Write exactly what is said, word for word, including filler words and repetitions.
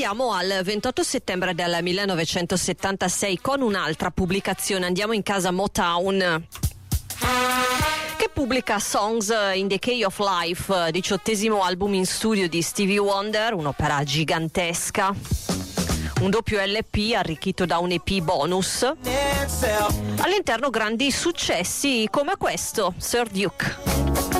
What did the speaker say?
arriviamo al ventotto settembre del millenovecentosettantasei con un'altra pubblicazione. Andiamo in casa Motown, che pubblica Songs in the Key of Life, diciottesimo album in studio di Stevie Wonder, un'opera gigantesca, un doppio L P arricchito da un E P bonus, all'interno grandi successi come questo, Sir Duke.